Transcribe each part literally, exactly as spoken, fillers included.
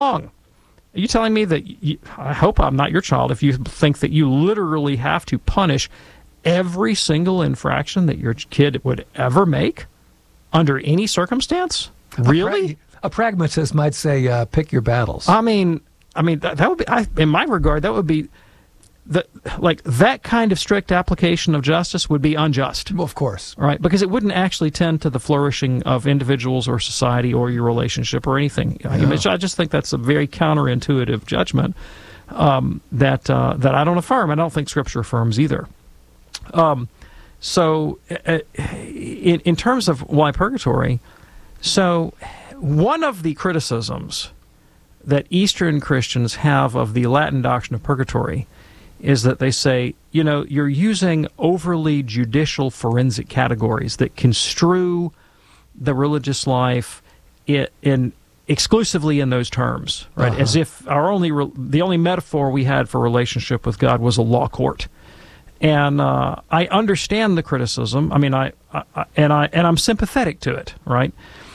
Are you telling me that, you, I hope I'm not your child, if you think that you literally have to punish every single infraction that your kid would ever make under any circumstance? Really? A, pra- a pragmatist might say, uh, pick your battles. I mean, I mean that, that would be, I, in my regard, that would be, the, like, that kind of strict application of justice would be unjust. Well, of course. Right? Because it wouldn't actually tend to the flourishing of individuals or society or your relationship or anything. Yeah. I, mean, I just think that's a very counterintuitive judgment um, that uh, that I don't affirm. I don't think Scripture affirms either. Um, so, uh, in, in terms of why purgatory, so one of the criticisms that Eastern Christians have of the Latin doctrine of purgatory is that they say, you know, you're using overly judicial forensic categories that construe the religious life in, in exclusively in those terms, right? Uh-huh. As if our only re- the only metaphor we had for relationship with God was a law court. And uh, I understand the criticism. I mean, I, I and I and I'm sympathetic to it, right?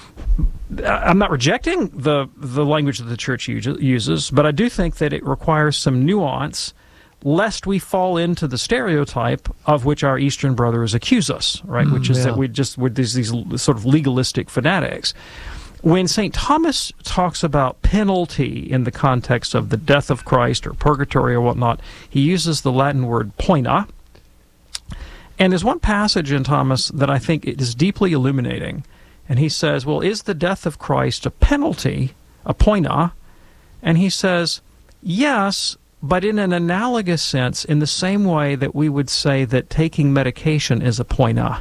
I'm not rejecting the the language that the church uses, but I do think that it requires some nuance, lest we fall into the stereotype of which our Eastern brothers accuse us, right? Mm, which is yeah. that we just we're these, these sort of legalistic fanatics. When Saint Thomas talks about penalty in the context of the death of Christ or purgatory or whatnot, he uses the Latin word poena. And there's one passage in Thomas that I think it is deeply illuminating. And he says, well, is the death of Christ a penalty, a poena? And he says, yes, but in an analogous sense, in the same way that we would say that taking medication is a poena.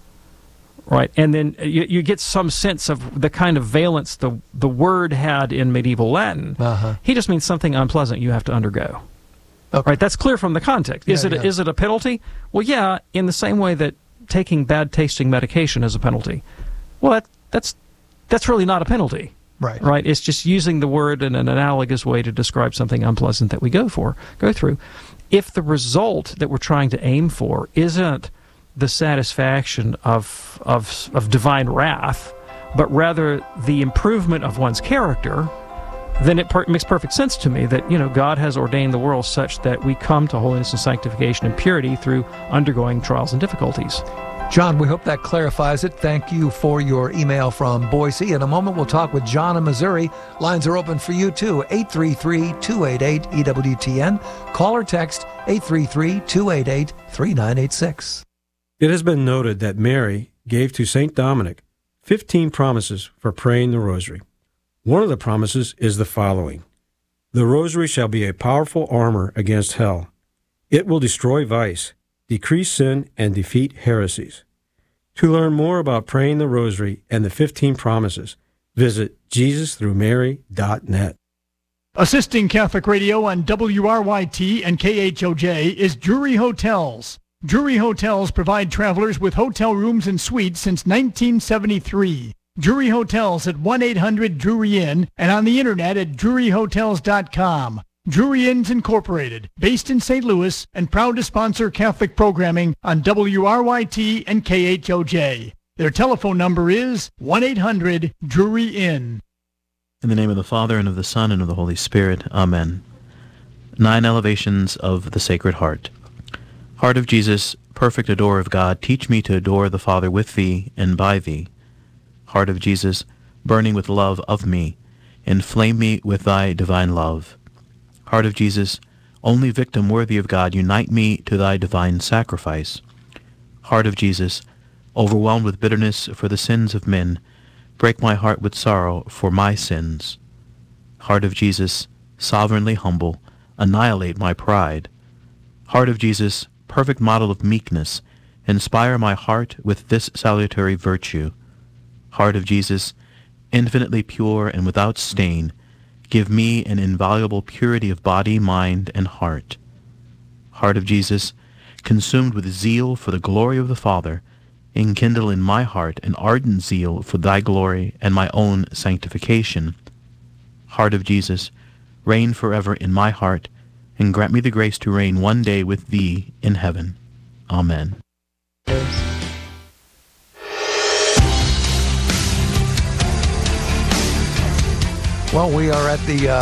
Right, and then you, you get some sense of the kind of valence the the word had in medieval Latin. Uh-huh. He just means something unpleasant you have to undergo. Okay. Right, that's clear from the context. Is yeah, it yeah. is it a penalty? Well, yeah, in the same way that taking bad tasting medication is a penalty. Well, that, that's that's really not a penalty. Right. Right. It's just using the word in an analogous way to describe something unpleasant that we go for, go through. If the result that we're trying to aim for isn't the satisfaction of of of divine wrath, but rather the improvement of one's character, then it per- makes perfect sense to me that, you know, God has ordained the world such that we come to holiness and sanctification and purity through undergoing trials and difficulties. John, we hope that clarifies it. Thank you for your email from Boise. In a moment, we'll talk with John in Missouri. Lines are open for you, too. eight three three, two eight eight, E W T N. Call or text eight three three, two eight eight, three nine eight six. It has been noted that Mary gave to Saint Dominic fifteen promises for praying the rosary. One of the promises is the following. The rosary shall be a powerful armor against hell. It will destroy vice, decrease sin, and defeat heresies. To learn more about praying the rosary and the fifteen promises, visit jesus through mary dot net. Assisting Catholic Radio on W R Y T and K H O J is Drury Hotels. Drury Hotels provide travelers with hotel rooms and suites since nineteen seventy-three. Drury Hotels at one eight hundred Drury Inn and on the internet at drury hotels dot com. Drury Inns Incorporated, based in Saint Louis and proud to sponsor Catholic programming on W R Y T and K H O J. Their telephone number is one eight hundred Drury Inn. In the name of the Father, and of the Son, and of the Holy Spirit. Amen. Nine elevations of the Sacred Heart. Heart of Jesus, perfect adorer of God, teach me to adore the Father with thee and by thee. Heart of Jesus, burning with love of me, inflame me with thy divine love. Heart of Jesus, only victim worthy of God, unite me to thy divine sacrifice. Heart of Jesus, overwhelmed with bitterness for the sins of men, break my heart with sorrow for my sins. Heart of Jesus, sovereignly humble, annihilate my pride. Heart of Jesus, perfect model of meekness, inspire my heart with this salutary virtue. Heart of Jesus, infinitely pure and without stain, give me an inviolable purity of body, mind, and heart. Heart of Jesus, consumed with zeal for the glory of the Father, enkindle in my heart an ardent zeal for thy glory and my own sanctification. Heart of Jesus, reign forever in my heart, and grant me the grace to reign one day with thee in heaven. Amen. Well, we are at the uh,